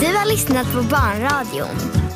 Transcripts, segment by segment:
Du har lyssnat på Barnradion.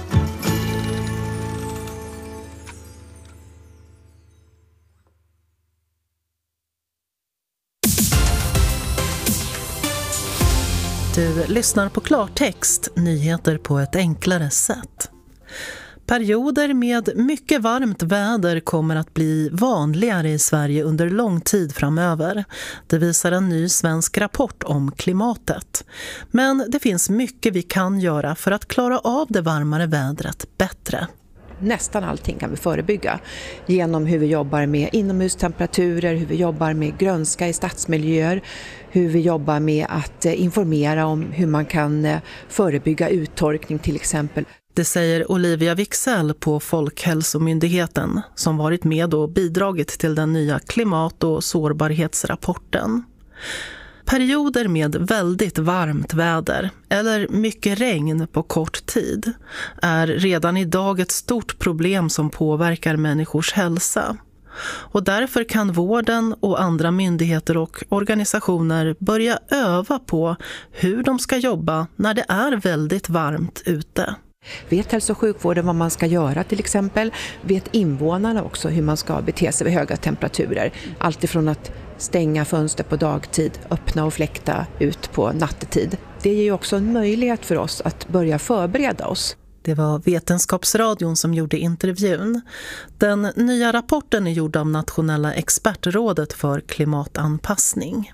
Du lyssnar på klartext, nyheter på ett enklare sätt. Perioder med mycket varmt väder kommer att bli vanligare i Sverige under lång tid framöver. Det visar en ny svensk rapport om klimatet. Men det finns mycket vi kan göra för att klara av det varmare vädret bättre. Nästan allting kan vi förebygga genom hur vi jobbar med inomhustemperaturer, hur vi jobbar med grönska i stadsmiljöer, hur vi jobbar med att informera om hur man kan förebygga uttorkning till exempel. Det säger Olivia Wixell på Folkhälsomyndigheten som varit med och bidragit till den nya klimat- och sårbarhetsrapporten. Perioder med väldigt varmt väder eller mycket regn på kort tid är redan idag ett stort problem som påverkar människors hälsa. Och därför kan vården och andra myndigheter och organisationer börja öva på hur de ska jobba när det är väldigt varmt ute. Vet hälso- och sjukvården vad man ska göra till exempel? Vet invånarna också hur man ska bete sig vid höga temperaturer? Allt ifrån att stänga fönster på dagtid, öppna och fläkta ut på nattetid. Det ger ju också en möjlighet för oss att börja förbereda oss. Det var Vetenskapsradion som gjorde intervjun. Den nya rapporten är gjord av Nationella expertrådet för klimatanpassning.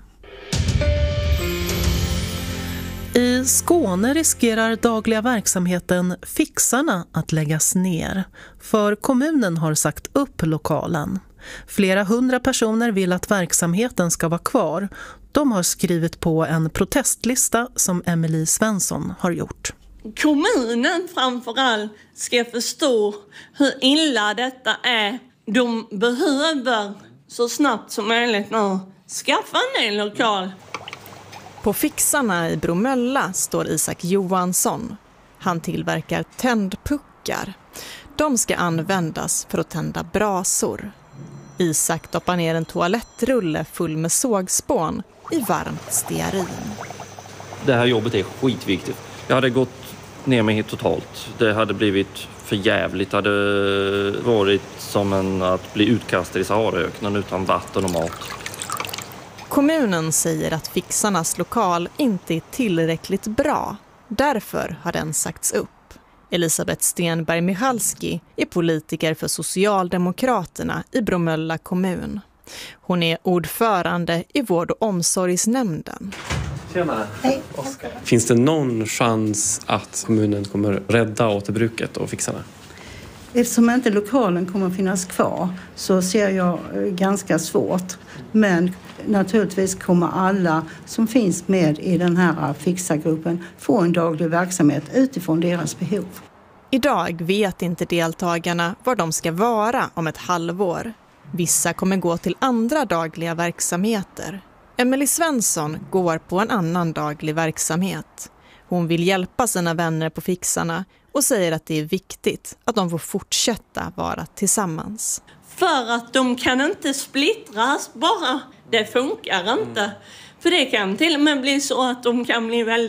I Skåne riskerar dagliga verksamheten Fixarna att läggas ner, för kommunen har sagt upp lokalen. Flera 100 personer vill att verksamheten ska vara kvar. De har skrivit på en protestlista som Emelie Svensson har gjort. Kommunen framförallt ska förstå hur illa detta är. De behöver så snabbt som möjligt nu skaffa en ny lokal. På Fixarna i Bromölla står Isak Johansson. Han tillverkar tändpuckar. De ska användas för att tända brasor. Isak doppar ner en toalettrulle full med sågspån i varmt stearin. Det här jobbet är skitviktigt. Jag hade gått ner mig helt totalt. Det hade blivit för jävligt. Det hade varit som att bli utkastad i Saharaöknen utan vatten och mat. Kommunen säger att Fixarnas lokal inte är tillräckligt bra. Därför har den sagts upp. Elisabeth Stenberg-Michalski är politiker för Socialdemokraterna i Bromölla kommun. Hon är ordförande i vård- och omsorgsnämnden. Tjena. Hej. Oskar. Finns det någon chans att kommunen kommer rädda återbruket och Fixarna? Eftersom inte lokalen kommer att finnas kvar så ser jag ganska svårt. Men naturligtvis kommer alla som finns med i den här fixargruppen få en daglig verksamhet utifrån deras behov. Idag vet inte deltagarna var de ska vara om ett halvår. Vissa kommer gå till andra dagliga verksamheter. Emelie Svensson går på en annan daglig verksamhet. Hon vill hjälpa sina vänner på Fixarna och säger att det är viktigt att de får fortsätta vara tillsammans. För att de kan inte splittras bara. Det funkar inte. För det kan till och med bli så att de kan bli väldigt